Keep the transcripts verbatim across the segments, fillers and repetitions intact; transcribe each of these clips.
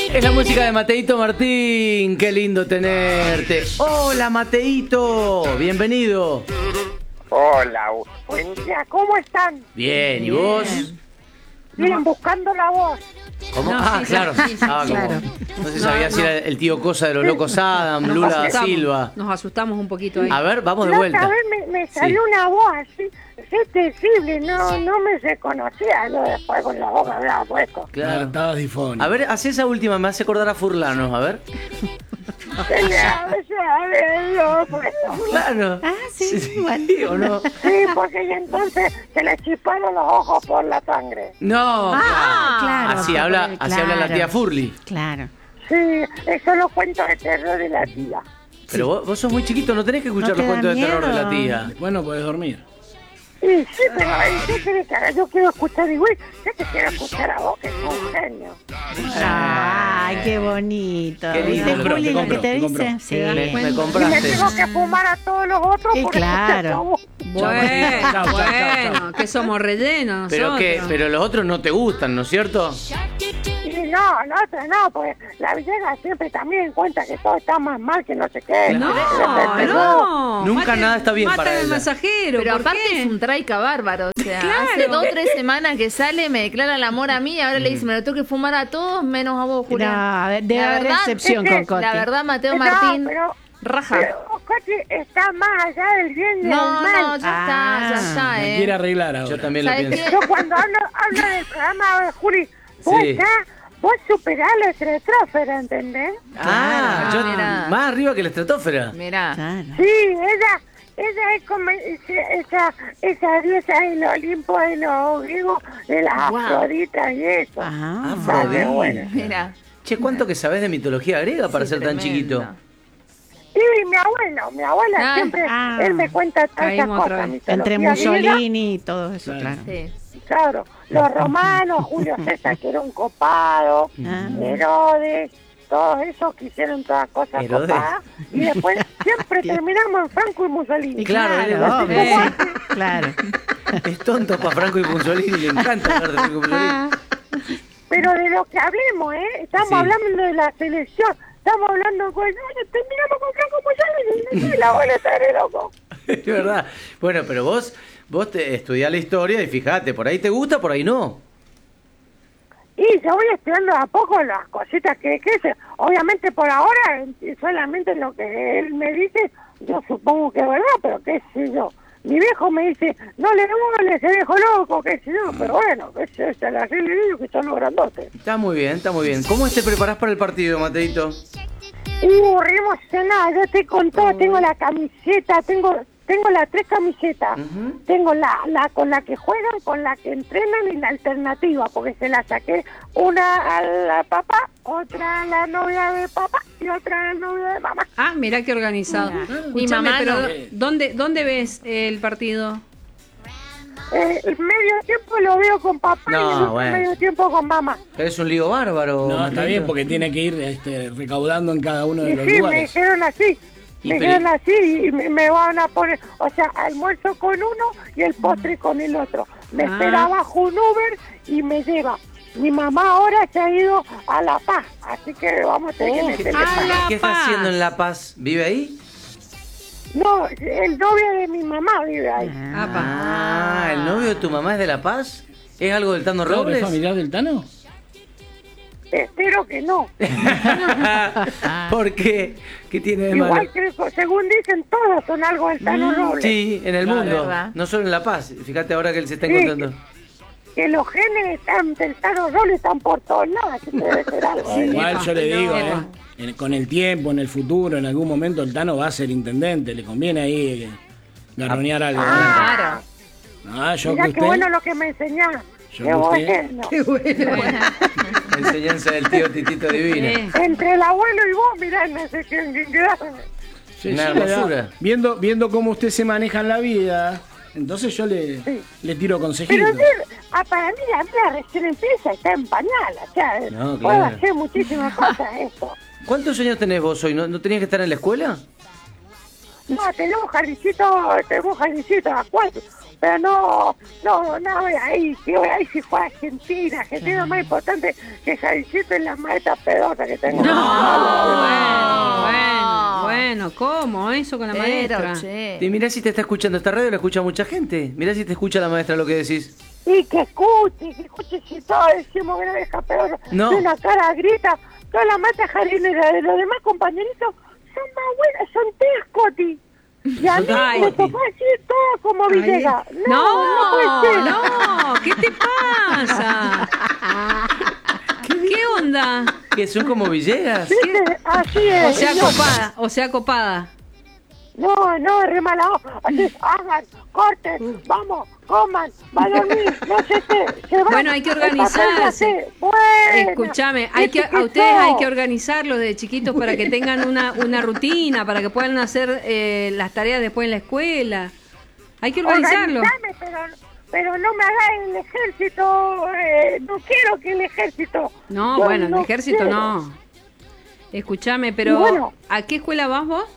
Es la música de Mateito Martín. Qué lindo tenerte. Hola, Mateito. Bienvenido. Hola, buen día. ¿Cómo están? Bien, ¿y vos? Bien, buscando la voz. ¿Cómo? No, ah, sí, claro. sí, sí, Ah, como- claro. No se No, sabía no. si era el tío Cosa de los Locos Adam, Nos Lula da asustamos, Silva. Nos asustamos un poquito ahí. A ver, vamos de La vuelta. otra vez me, me salió Sí. una voz así, así terrible, no, no me reconocía. Yo después con la boca hablaba puesto. Claro. Estaba difónico. A ver, hace esa última, me hace acordar a Furlanos, a ver. Tenía a veces había puesto. Claro. Ah, sí, igual. ¿O no? Sí, porque y entonces se le chisparon los ojos por la sangre. No, Ah, claro. Así habla, así habla la Claro. tía Furli. Claro. Sí, eso lo cuento de terror de la tía. Pero vos, vos sos muy chiquito, no tenés que escuchar ¿No los te da cuentos de terror de la miedo? tía. Después no podés dormir. Y sí, pero ¿y ¿qué querés que haga? Yo quiero escuchar igual. Yo te quiero escuchar a vos, que sos un genio. Ay, qué bonito. Qué lindo. ¿Viste, Te compro, Juli, te lo que compro, te te compro. dice? Sí. Te das Me, cuenta. me Y le compraste. tengo que fumar a todos los otros Sí, por claro. escuchar a vos. Bueno, Chao, chao, chao, bueno, que somos rellenos Pero nosotros. que, pero los otros no te gustan, ¿no es cierto? Y no, no, otro no, pues la Villegas siempre también cuenta que todo está más mal que no sé qué. No, Pero- no. Nunca Maten- nada está bien maten para al ella. mensajero. Pero ¿por aparte qué? es un traica bárbaro. O sea, Claro. hace dos o tres semanas que sale, me declara el amor a mí y ahora le dice, me lo tengo que fumar a todos menos a vos, No, Julián. a ver, debe La haber verdad, excepción es que con Coti. La verdad, Mateo No, Martín, pero, raja. pero Coti está más allá del bien y del No, mal. no, ya Ah, está, ya está, Me eh. quiere arreglar ahora. Yo también lo ¿Sabes pienso. qué? Yo cuando hablo, hablo del programa de Juli, vos Sí. ya, vos superás la estratosfera, ¿entendés? Ah, yo, mirá. más arriba que la estratosfera. Mirá. Claro. Sí, ella, ella es como ese- esa, esa diosa del Olimpo de los griegos, de las Wow. Afroditas y eso. Ah, Afrodita. qué bueno. Mira. Che, ¿cuánto que sabés de mitología griega para Sí, ser tan tremendo. chiquito? Y mi abuelo, mi abuela Ah, siempre, ah. él me cuenta todas esas Caímos otra cosas. vez. entre mitología griega. Mussolini y todo eso, Claro. claro. Sí. Claro, los romanos, Julio César, que era un copado, Ah. Herodes, todos esos que hicieron todas cosas Herodes. copadas. Y después siempre terminamos en Franco y Mussolini. Y Claro, claro, él es obvio, así. sí, claro. Es tonto para Franco y Punzolini, le encanta hablar de Franco y Punzolini. Pero de lo que hablemos, ¿eh? Estamos Sí. hablando de la selección. Estamos hablando con... Oye, terminamos con Franco Mussolini. Y la abuela está re loco. Es verdad. Bueno, pero vos, vos te estudiás la historia y fíjate, por ahí te gusta, por ahí no. Y yo voy estudiando a poco las cositas que, que sé. Obviamente por ahora, eh, solamente lo que él me dice, yo supongo que es verdad, pero qué sé yo. Mi viejo me dice, no le muebles, ese viejo loco, qué sé yo. Pero bueno, qué sé yo, se la arregle ellos que son los grandotes. Está muy bien, está muy bien. ¿Cómo te preparás para el partido, Mateito? Y aburrimos nada, yo estoy con todo, tengo la camiseta, tengo tengo las tres camisetas, Ujú. tengo la, la con la que juegan, con la que entrenan y la alternativa, porque se la saqué una a la papá, otra a la novia de papá y otra a la novia de mamá. Ah, mirá qué organizado. Mi Escuchame, mamá pero no. ¿dónde, ¿dónde ves el partido? Eh, el medio tiempo lo veo con papá No, y el otro bueno. medio tiempo con mamá. Pero es un lío bárbaro. No, está Mateito. bien porque tiene que ir este, recaudando en cada uno de Y los sí, me lugares. dijeron así. Y Me pero- dijeron así y me, me van a poner, o sea, almuerzo con uno y el postre con el otro. Me Ah. espera abajo un Uber y me lleva. Mi mamá ahora se ha ido a La Paz, así que vamos a tener que meterle a paz. La ¿Qué está Paz. haciendo en La Paz? ¿Vive ahí? No, el novio de mi mamá vive ahí. Apa. Ah, ¿el novio de tu mamá es de La Paz? ¿Es algo del Tano Claro, ¿es Robles? familiar del Tano? Espero que no. ¿Por qué? ¿Qué tiene de malo? Igual creo que, según dicen, todos son algo del Tano Robles. Sí, en el Claro. mundo, ¿Verdad? no solo en La Paz. Fíjate ahora que él se está Sí. encontrando. Que los genes están, del Tano Robles están por todos lados, así que debe ser algo. Sí, igual yo le no. digo, ¿eh? En- con el tiempo, en el futuro, en algún momento el Tano va a ser intendente. Le conviene ahí eh, garronear algo. Claro. Ah, yo Mirá que qué usted... bueno lo que me enseñás. Yo Qué que usted- bueno. Qué bueno. La enseñanza del tío Titito Divina. Eh, Entre el abuelo y vos, mirá, no sé quién quién queda. Sí, Una sí, le da- hermosura. Viendo, viendo cómo usted se maneja en la vida, entonces yo le, Sí. le tiro Pero consejitos. sí, ah, para mí la vida recién empieza, está en pañal, o sea, No, puedo claro. hacer muchísimas cosas esto. ¿Cuántos años tenés vos hoy? ¿No, no tenías que estar en la escuela? No, tenemos jardincito, tenemos jardincito a cuatro. pero no, no, no voy ahí, sí voy ahí si fue a Argentina, Argentina es más importante que Jaricito es la maestra pedota que tengo. No, bueno, bueno, bueno, ¿cómo? Eso con la Pero, maestra. che. Y mirá si te está escuchando esta radio, la escucha mucha gente. Mirá si te escucha la maestra lo que decís. Y que escuche, que escuche si todos decimos que no deja pedota. No. De una cara grita, todas las maestras jardineras de los demás compañeritos son más buenas, son tías Coti. Y a mí Ay. me tocó así todo como Villegas. No, no, No, puede ser. no, ¿qué te pasa? ¿Qué onda? ¿Que son como Villegas? ¿Viste? Así es. O sea, No, copada, o sea, copada. No, no, re mala onda. Así, hagan, corten, vamos, coman, va a dormir, no sé qué. Se va, Bueno, hay que el papel organizarse. maché. Bueno, Escúchame, hay que, ¿viste a ustedes no? hay que organizarlos de chiquitos para que tengan una, una rutina, para que puedan hacer eh, las tareas después en la escuela. Hay que organizarlos. Organizame, pero, pero no me hagas el ejército. Eh, no quiero que el ejército. No, Yo bueno, el no ejército quiero. no. Escúchame, pero Y bueno. ¿a qué escuela vas vos?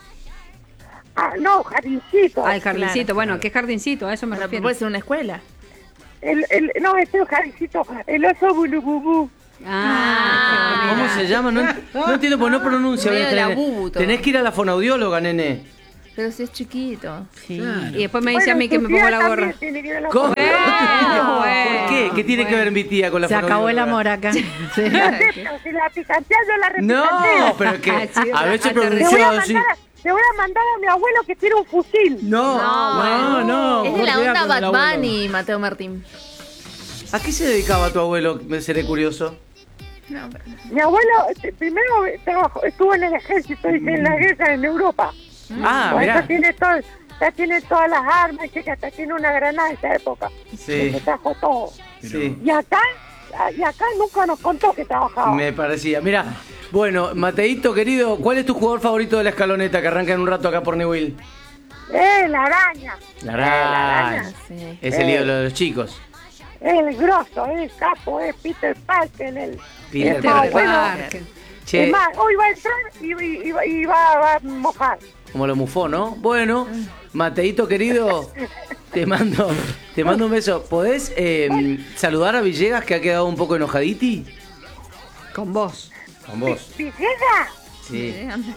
Ah, no, jardincito. Al jardincito. claro. Bueno, ¿qué jardincito? A eso me Bueno, refiero. puede ser una escuela. El, el, no, este es jardincito. El oso bulububú. Ah, qué ¿Cómo bonito. se llama? No, no entiendo porque no pronuncia Medio bien. de la Tenés, bubu todo. tenés que ir a la fonaudióloga, nene. Pero si es chiquito. Sí. Claro. Y después me dice a mí Bueno, que me tu pongo tía la también gorra. tiene que ir a la ¿Cómo? Bueno, ¿Por bueno, qué? ¿Qué tiene que ver mi tía con la Se acabó el fonaudióloga? amor acá. Sí. No sé, pero si la picantea yo la No, repicanteo. pero que Ah, sí, a veces aterrizó. Te voy a pronunciado así. mandar, te voy a mandar a mi abuelo que tiene un fusil. No, no, no. Es de la cortea onda con el Bad abuelo. Bunny, Mateo Martín. ¿A qué se dedicaba tu abuelo? Me seré curioso. No, pero... Mi abuelo eh, primero trabajó, estuvo en el ejército y en la guerra en Europa. Ah, Por eso mirá. tiene todo, ya tiene todas las armas, y que hasta tiene una granada en esa época. Sí. Se trajo todo. Sí. Y acá, y acá nunca nos contó que trabajaba. Me parecía. Mira, bueno, Mateito, querido, ¿cuál es tu jugador favorito de la escaloneta que arranca en un rato acá por Newell? Eh, la araña. La Eh, la araña. araña. Sí. Es el Eh. ídolo de los chicos. El grosso, el capo, es Peter Parker. El, Peter el más Parker. bueno. Parker. Che, Es más, hoy va a entrar y, y- y va- y va, va a mojar. como lo mufó, ¿no? Bueno, Mateito, querido, te mando, te mando un beso. ¿Podés eh, saludar a Villegas que ha quedado un poco enojaditi? Con vos. Con vos. Villegas, Sí.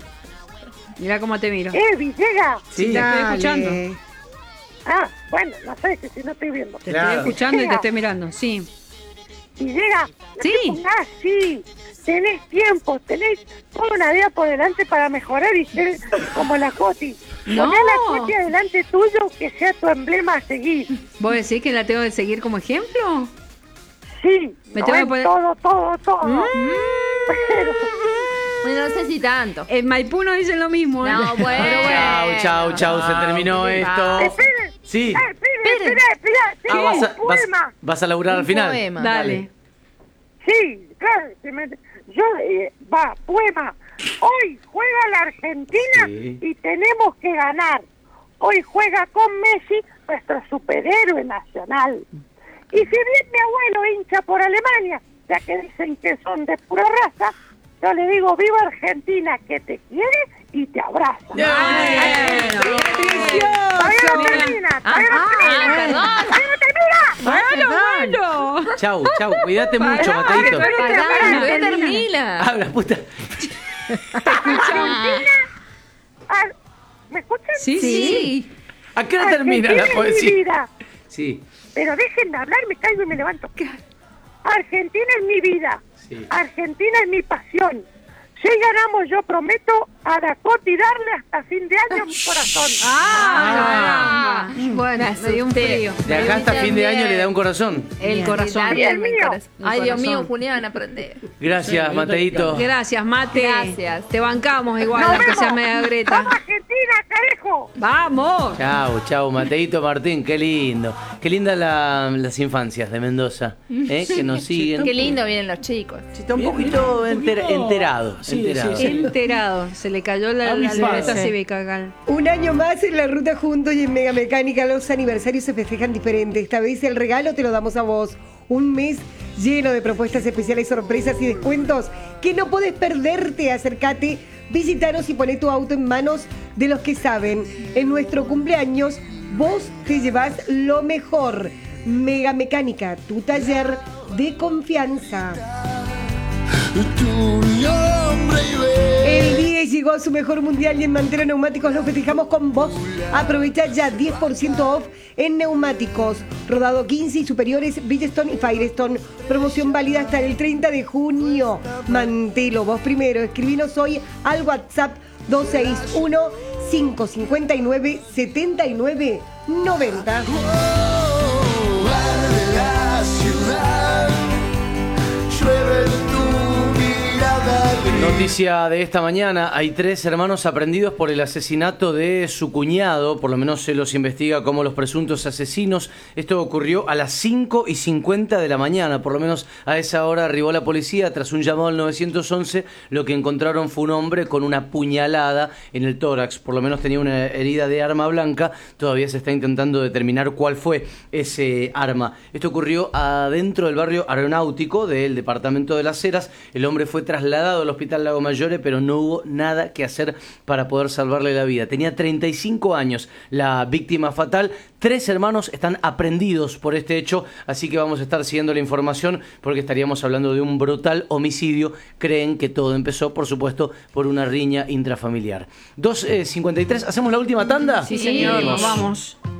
Mirá cómo te miro. eh, Villegas. Sí. Te estoy escuchando. Ah, bueno, no sé, que si no estoy viendo. Te Claro. estoy escuchando y te estoy mirando. Sí. Villegas, no Sí. te pongas así. Tenés tiempo, tenés toda una vida por delante para mejorar y ser como la Coti. No. Poné la Coti adelante tuyo, que sea tu emblema a seguir. ¿Vos decís que la tengo que seguir como ejemplo? Sí, Me no tengo que en poner- todo, todo, todo. Mm. Pero, Bueno, no sé si tanto. En Maipú no dicen lo mismo, ¿eh? No, bueno. Chau, chau, chau, se terminó ¿qué esto. pasa? esperen. Sí. Eh, esperen, esperen, esperen. Ah, Tengo vas, un a, vas, poema. vas a laburar al Un final. poema. Dale. Sí, claro. se me- Yo, eh, va, poema. Hoy juega la Argentina Sí. y tenemos que ganar. Hoy juega con Messi, nuestro superhéroe nacional. Y si bien mi abuelo hincha por Alemania, ya que dicen que son de pura raza, yo le digo, viva Argentina, que te quiere y te abraza. Bueno. Todavía no termina, todavía no Ah, termina. ah, Todavía no termina. Bueno, bueno. Chau, chau, cuídate mucho, Mateito. Pará, todavía termina. Habla, puta. Ah, ¿me escuchan? Sí, sí. Sí. ¿A qué hora termina la Argentina es mi poesía? vida. Sí. Pero déjenme hablar, me caigo y me levanto. Argentina es mi vida. Sí. Argentina es mi pasión. Si ganamos, yo prometo a Dakota darle hasta fin de año mi corazón. Ah, bueno, me dio un frío. De acá hasta fin de año le da un corazón. El corazón. Darle Bien mi mío. corazón. Mi Ay, Dios corazón. mío, Julián, aprende. Gracias, Mateito. Gracias, Mate. Gracias. Te bancamos igual, Nos aunque vemos. sea media greta. ¡Vamos, Argentina, carejo! ¡Vamos! Chau, chau, Mateito Martín, qué lindo. Qué lindas la- las infancias de Mendoza, ¿eh? Que nos siguen. Qué lindo vienen los chicos. Está un poquito enter- enterado. Sí, enterado. sí, sí. Enterado. Se le cayó la, la Avisado. libreta Sí. cívica acá. Un año más en la ruta juntos y en Mega Mecánica los aniversarios se festejan diferente. Esta vez el regalo te lo damos a vos. Un mes lleno de propuestas especiales, sorpresas y descuentos que no podés perderte. Acércate, visitanos y poné tu auto en manos de los que saben. En nuestro cumpleaños vos te llevas lo mejor. Mega Mecánica, tu taller de confianza. El diez llegó a su mejor mundial y en Mantero Neumáticos lo festejamos con vos. Aprovecha ya diez por ciento off en neumáticos. Rodado quince y superiores, Bridgestone y Firestone. Promoción válida hasta el treinta de junio. Mantelo, vos primero. Escribinos hoy al WhatsApp dos seis uno, cinco cinco nueve, siete nueve nueve cero. Noticia de esta mañana, hay tres hermanos aprendidos por el asesinato de su cuñado, por lo menos se los investiga como los presuntos asesinos. Esto ocurrió a las cinco y cincuenta de la mañana, por lo menos a esa hora arribó la policía tras un llamado al nueve once. Lo que encontraron fue un hombre con una puñalada en el tórax, por lo menos tenía una herida de arma blanca. Todavía se está intentando determinar cuál fue ese arma. Esto ocurrió adentro del barrio aeronáutico del departamento de Las Heras. El hombre fue trasladado al hospital Lago Mayore, pero no hubo nada que hacer para poder salvarle la vida. Tenía treinta y cinco años la víctima fatal. Tres hermanos están aprehendidos por este hecho, así que vamos a estar siguiendo la información porque estaríamos hablando de un brutal homicidio. Creen que todo empezó, por supuesto, por una riña intrafamiliar. dos cincuenta y tres, ¿hacemos la última tanda? Sí, señor, Venimos. vamos.